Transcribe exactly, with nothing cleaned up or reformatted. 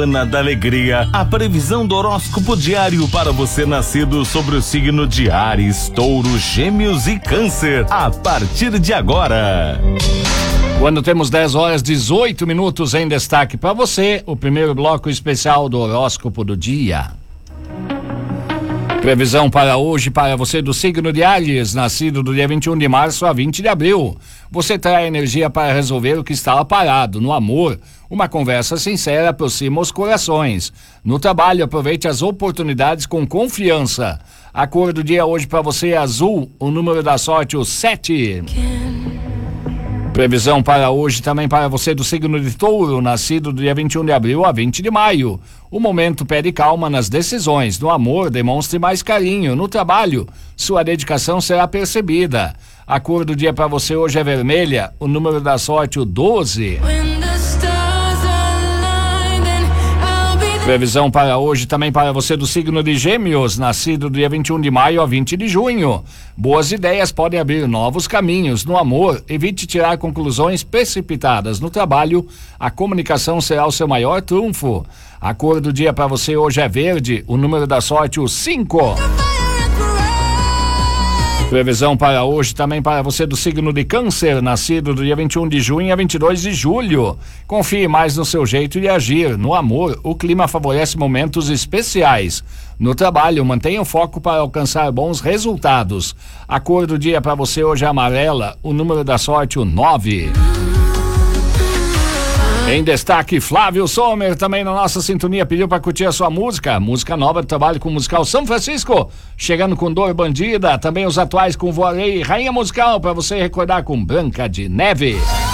Ana da Alegria, a previsão do horóscopo diário para você nascido sobre o signo de Áries, Touro, Gêmeos e Câncer, a partir de agora. Quando temos dez horas, dezoito minutos em destaque para você, o primeiro bloco especial do horóscopo do dia. Previsão para hoje para você do signo de Áries, nascido do dia vinte e um de março a vinte de abril. Você terá energia para resolver o que estava parado. No amor, uma conversa sincera aproxima os corações. No trabalho, aproveite as oportunidades com confiança. A cor do dia hoje para você é azul, o número da sorte o sete. Previsão para hoje também para você do signo de Touro, nascido do dia vinte e um de abril a vinte de maio. O momento pede calma nas decisões. No amor, demonstre mais carinho. No trabalho, sua dedicação será percebida. A cor do dia para você hoje é vermelha, o número da sorte o doze. Previsão para hoje também para você do signo de Gêmeos, nascido do dia vinte e um de maio a vinte de junho. Boas ideias podem abrir novos caminhos. No amor, evite tirar conclusões precipitadas. No trabalho, a comunicação será o seu maior trunfo. A cor do dia para você hoje é verde, o número da sorte o cinco. Previsão para hoje também para você do signo de Câncer, nascido do dia vinte e um de junho a vinte e dois de julho. Confie mais no seu jeito de agir. No amor, o clima favorece momentos especiais. No trabalho, mantenha o foco para alcançar bons resultados. A cor do dia para você hoje é amarela, o número da sorte o nove. Em destaque, Flávio Sommer, também na nossa sintonia, pediu para curtir a sua música, música nova do trabalho com o musical São Francisco, chegando com Dor Bandida, também os atuais com Voarei, Rainha Musical, para você recordar com Branca de Neve.